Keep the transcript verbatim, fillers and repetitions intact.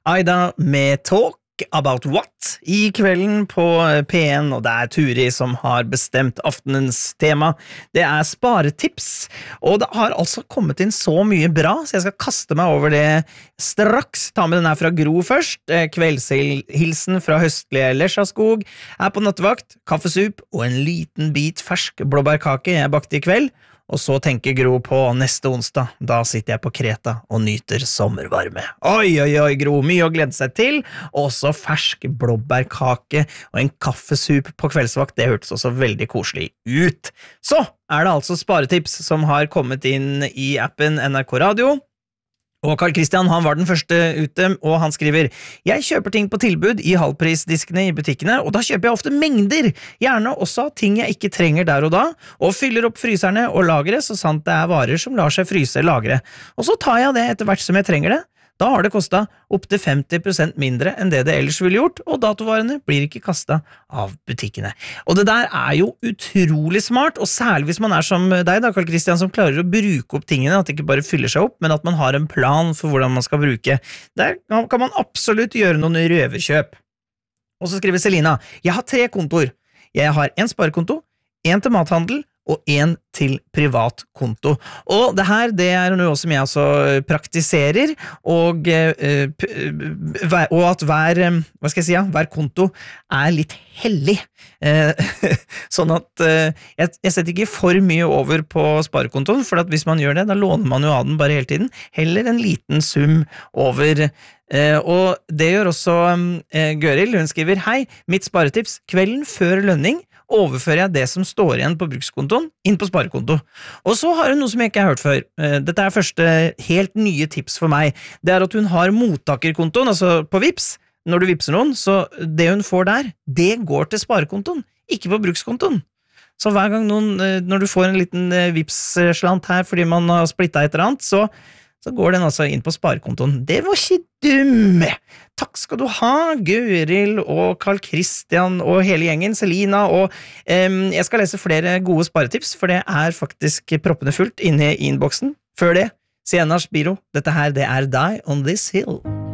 Aida med Talk About What I kvelden på P en, og det er Turi som har bestemt aftenens tema. Det er sparetips, og det har altså kommet inn så mye bra, så jeg skal kaste meg over det straks. Ta med den her fra Gro først. Kveldshilsen fra høstlige Lesjaskog er på nattevakt, kaffesup og en liten bit fersk blåbærkake jeg bakte I kveld. Og så tenker Gro på neste onsdag, da sitter jeg på Kreta og nyter sommervarme. Oi, oi, oi, Gro, mye å glede seg til. Også fersk blåbærkake og en kaffesup på kveldsvakt, det hørtes også veldig koselig ut. Så er det altså sparetips som har kommet inn I appen N R K Radio. Og Carl Christian, han var den første ute, og han skriver «Jeg kjøper ting på tilbud I halvprisdiskene I butikkene, og da kjøper jeg ofte mengder, gjerne også ting jeg ikke trenger der og da, og fyller opp fryserne og lagre, så sant det er varer som lar seg fryse lagre. Og så tar jeg det etter hvert som jeg trenger det. Da har det kostet opp til femti prosent mindre enn det det ellers ville gjort, og datovarene blir ikke kastet av butikkene. Og det der er jo utrolig smart, og særlig hvis man er som deg da, Carl Christian, som klarer å bruke opp tingene, at det ikke bare fyller seg opp, men at man har en plan for hvordan man skal bruke. Der kan man absolutt gjøre noen røverkjøp. Og så skriver Selina, jeg har tre kontoer. Jeg har en sparekonto, en til mathandel, og en til privat konto. Og det her, det er noe som jeg altså praktiserer, og, og at hver, hva skal jeg si, ja, hver konto er litt hellig. Sånn at jeg, jeg setter ikke for mye over på sparekontoen, for at hvis man gjør det, da låner man jo av den bare hele tiden. Heller en liten sum over. Og det gjør også Gøril, hun skriver, hei, mitt sparetips, kvelden før lønning, overfører jeg det som står igjen på brukskontoen inn på sparekonto. Og så har hun noe som jeg ikke har hørt før. Dette er første helt nye tips for meg. Det er at hun har mottakerkontoen, altså på Vipps. Når du vipser noen, så det hun får der, det går til sparekontoen, ikke på brukskontoen. Så hver gang noen, når du får en liten Vipps-slant her fordi man har splittet et eller annet, så så går den altså inn på sparekontoen. Det var ikke dumme! Takk skal du ha, Gøril og Carl Christian og hele gjengen, Selina, og um, jeg skal lese flere gode sparetips, for det er faktisk proppene fullt inne I innboksen. Før det, Siennas Biro, dette her det er Die on This Hill.